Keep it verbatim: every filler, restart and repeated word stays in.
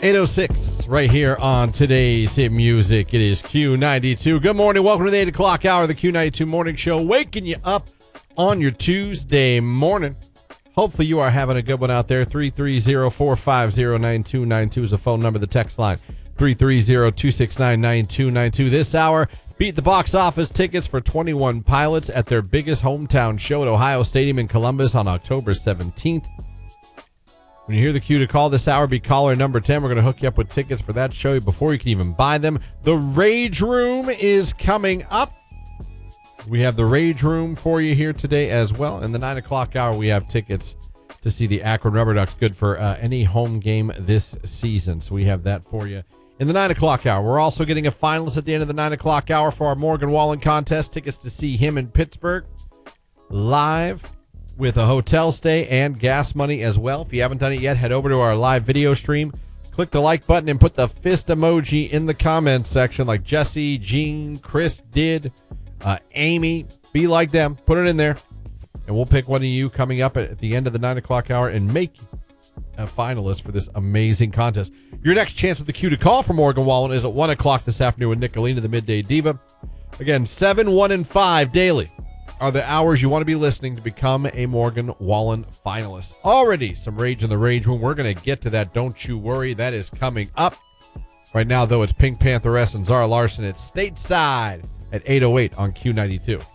eight oh six right here on today's hit music. It is Q ninety-two. Good morning. Welcome to the eight o'clock hour of the Q ninety-two Morning Show, waking you up on your Tuesday morning. Hopefully you are having a good one out there. three three zero, four five zero, nine two nine two is the phone number. The text line, three three zero, two six nine, nine two nine two. This hour, beat the box office tickets for twenty-one Pilots at their biggest hometown show at Ohio Stadium in Columbus on October seventeenth. When you hear the cue to call this hour, be caller number ten. We're going to hook you up with tickets for that show before you can even buy them. The Rage Room is coming up. We have the Rage Room for you here today as well. In the nine o'clock hour, we have tickets to see the Akron Rubber Ducks, good for uh, any home game this season. So we have that for you. In the nine o'clock hour, we're also getting a finalist at the end of the nine o'clock hour for our Morgan Wallen contest. Tickets to see him in Pittsburgh live with a hotel stay and gas money as well. If you haven't done it yet, head over to our live video stream. Click the like button and put the fist emoji in the comments section like Jesse, Gene, Chris did, uh, Amy. Be like them. Put it in there. And we'll pick one of you coming up at the end of the nine o'clock hour and make you a finalist for this amazing contest. Your next chance with the cue to call for Morgan Wallen is at one o'clock this afternoon with Nicolina, the Midday Diva. Again, seven, one, and five daily are the hours you want to be listening to become a Morgan Wallen finalist. Already some Rage in the Rage Room. We're going to get to that. Don't you worry. That is coming up. Right now, though, it's Pink Pantheress and Zara Larson. It's Stateside at eight oh eight on Q ninety-two.